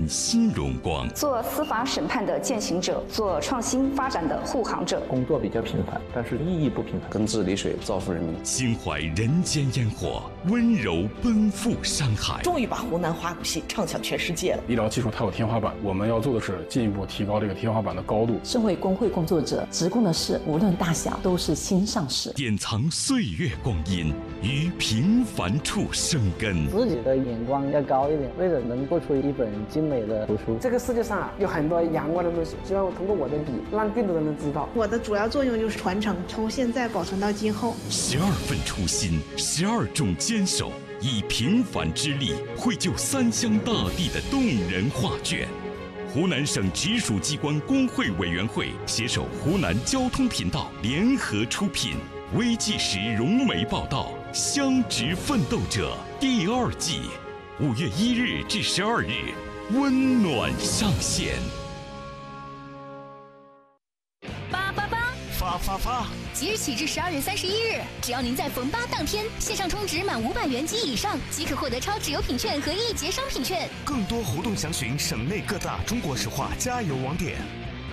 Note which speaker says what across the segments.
Speaker 1: 新荣光。
Speaker 2: 做司法审判的践行者，做创新发展的护航者。
Speaker 3: 工作比较平凡，但是意义不平凡。
Speaker 4: 耕治理水，造福人民。
Speaker 1: 心怀人间烟火，温柔奔赴山海。
Speaker 5: 终于把湖南花鼓戏唱响全世界了。
Speaker 6: 医疗技术它有天花板，我们要做的是进一步提高这个天花板的高度。
Speaker 7: 身为工会工作者，职工的事无论大小都是心上事。
Speaker 1: 典藏岁月光阴，于平凡处生根。
Speaker 8: 自己的眼光要高一点，为了能做出一本精美的图书。
Speaker 9: 这个世界上有很多阳光的东西，希望通过我的笔，让更多人知道。
Speaker 10: 我的主要作用就是传承，从现在保存到今后。
Speaker 1: 12份初心，12种坚守，以平凡之力绘就三湘大地的动人画卷。湖南省直属机关工会委员会携手湖南交通频道联合出品，微纪实融媒报道《乡职奋斗者》第2季，5月1日至12日，温暖上线。
Speaker 11: 发！即日起至12月31日，只要您在逢8当天线上充值满500元及以上，即可获得超值邮品券和1节商品券。
Speaker 12: 更多活动详询省内各大中国石化加油网点。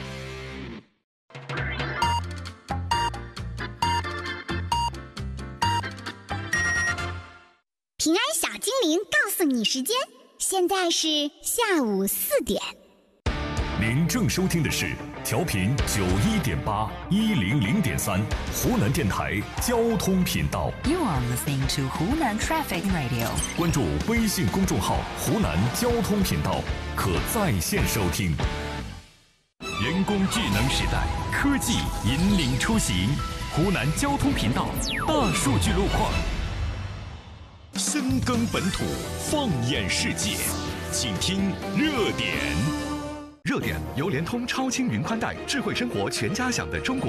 Speaker 13: 平安小精灵告诉你时间，现在是下午4点。
Speaker 14: 您正收听的是调频91.8、100.3湖南电台交通频道。
Speaker 15: You are listening to 湖南 Traffic Radio。
Speaker 14: 关注微信公众号“湖南交通频道”，可在线收听。
Speaker 1: 人工智能时代，科技引领出行。湖南交通频道大数据路况，深耕本土，放眼世界，请听热点。
Speaker 12: 热点由联通超轻云宽带智慧生活全家享的中国